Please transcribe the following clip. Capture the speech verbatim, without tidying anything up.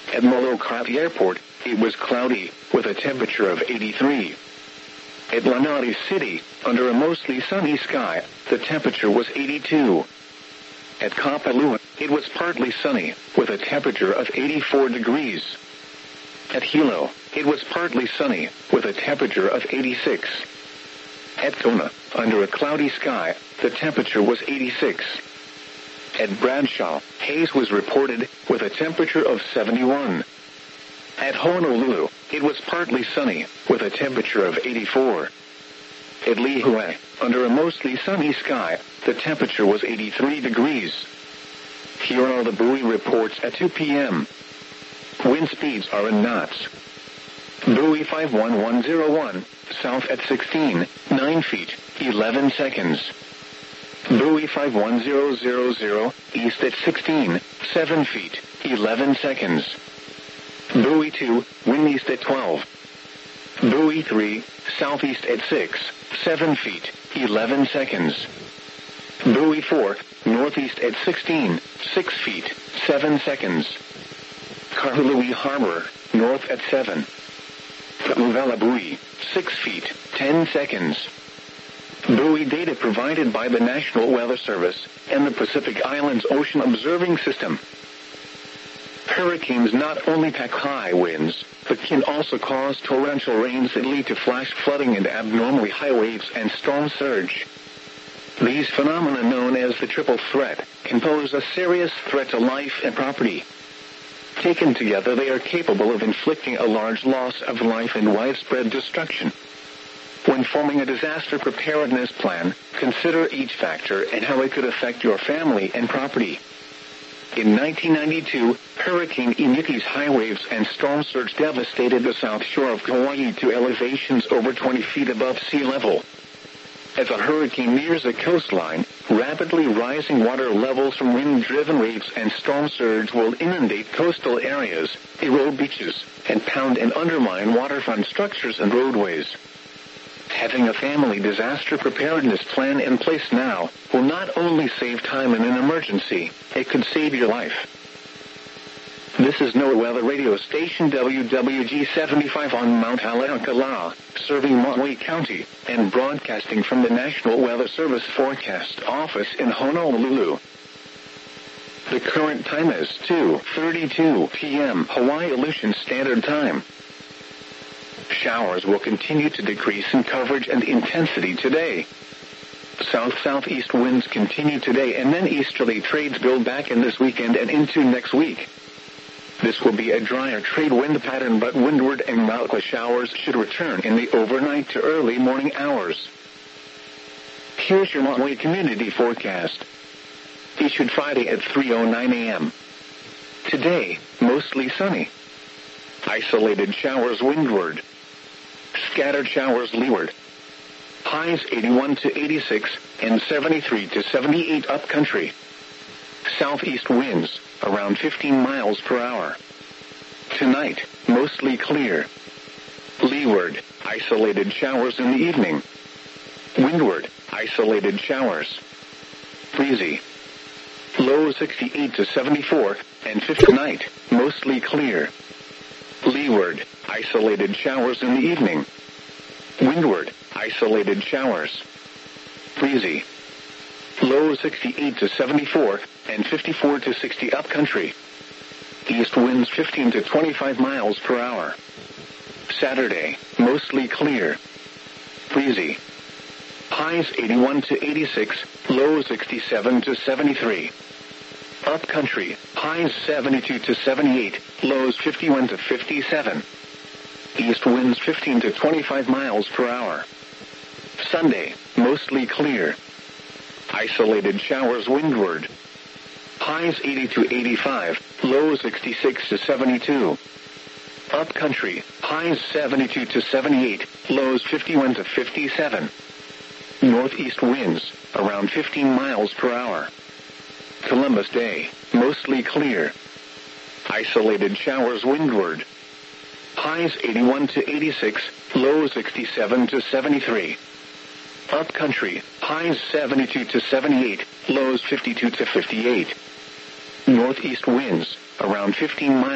At Molokai Airport, it was cloudy, with a temperature of eighty-three. At Lanai City, under a mostly sunny sky, the temperature was eighty-two. At Kapalua, it was partly sunny, with a temperature of eighty-four degrees. At Hilo, it was partly sunny, with a temperature of eighty-six. At Kona, under a cloudy sky, the temperature was eighty-six. At Bradshaw, haze was reported, with a temperature of seventy-one. At Honolulu, it was partly sunny, with a temperature of eighty-four. At Lihue, under a mostly sunny sky, the temperature was eighty-three degrees. Here are the buoy reports at two p m Wind speeds are in knots. Buoy five one one zero one, south at sixteen, nine feet, eleven seconds. Buoy five one zero zero zero, east at sixteen, seven feet, eleven seconds. Buoy two, wind east at twelve. Buoy three, southeast at six, seven feet, eleven seconds. Buoy four, northeast at sixteen, six feet, seven seconds. Kahului Harbor, north at seven. Kauvela Buoy, six feet, ten seconds. Buoy data provided by the National Weather Service and the Pacific Islands Ocean Observing System. Hurricanes not only pack high winds, but can also cause torrential rains that lead to flash flooding and abnormally high waves and storm surge. These phenomena, known as the triple threat, can pose a serious threat to life and property. Taken together, they are capable of inflicting a large loss of life and widespread destruction. When forming a disaster preparedness plan, consider each factor and how it could affect your family and property. In nineteen ninety-two, Hurricane Iniki's high waves and storm surge devastated the south shore of Hawaii to elevations over twenty feet above sea level. As a hurricane nears a coastline, rapidly rising water levels from wind-driven waves and storm surge will inundate coastal areas, erode beaches, and pound and undermine waterfront structures and roadways. Having a family disaster preparedness plan in place now will not only save time in an emergency, it could save your life. This is NOAA Weather Radio Station W W G seventy-five on Mount Haleakala, serving Maui County, and broadcasting from the National Weather Service Forecast Office in Honolulu. The current time is two thirty-two p m Hawaii Aleutian Standard Time. Showers will continue to decrease in coverage and intensity today. South-southeast winds continue today, and then easterly trades build back in this weekend and into next week. This will be a drier trade wind pattern, but windward and Mauka showers should return in the overnight to early morning hours. Here's your Maui community forecast. Issued Friday at three oh nine a m Today, mostly sunny. Isolated showers windward. Scattered showers leeward. Highs eighty-one to eighty-six and seventy-three to seventy-eight upcountry. Southeast winds around fifteen miles per hour. Tonight, mostly clear. Leeward, isolated showers in the evening. Windward, isolated showers. Breezy. Low sixty-eight to seventy-four, and fifty night, mostly clear. Leeward, isolated showers in the evening. Windward, isolated showers. Breezy. Low sixty-eight to seventy-four, and fifty-four to sixty upcountry. East winds fifteen to twenty-five miles per hour. Saturday, mostly clear. Breezy. Highs eighty-one to eighty-six, low sixty-seven to seventy-three. Upcountry, highs seventy-two to seventy-eight, lows fifty-one to fifty-seven. East winds fifteen to twenty-five miles per hour. Sunday, mostly clear. Isolated showers windward. Highs eighty to eighty-five, lows sixty-six to seventy-two. Upcountry, highs seventy-two to seventy-eight, lows fifty-one to fifty-seven. Northeast winds, around fifteen miles per hour. Columbus Day, mostly clear. Isolated showers windward. Highs eighty-one to eighty-six, lows sixty-seven to seventy-three. Upcountry, highs seventy-two to seventy-eight, lows fifty-two to fifty-eight. Northeast winds, around fifteen miles